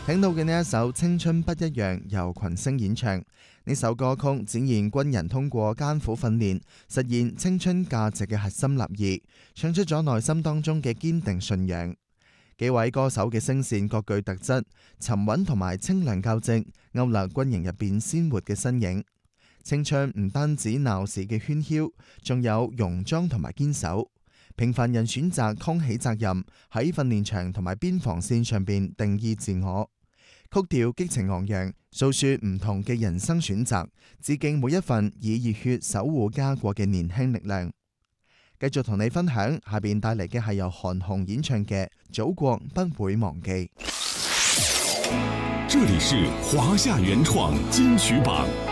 聽到嘅呢一首《青春不一樣》由群星演唱，呢首歌曲展現軍人通過艱苦訓練實現青春價值嘅核心立意，唱出咗內心當中嘅堅定信仰。幾位歌手嘅聲線各具特質，沉穩同埋清亮交織，勾勒軍營入邊鮮活嘅身影。青春唔單止鬧市嘅喧囂，仲有戎裝同埋堅守。平凡人選擇扛起責任，喺訓練場同埋邊防線上邊定義自我。曲調激情昂揚，訴說唔同嘅人生選擇，致敬每一份以熱血守護家國嘅年輕力量。繼續同你分享，下邊帶嚟嘅係由韓紅演唱嘅《祖國不會忘記》。 這裡是華夏原創金曲榜。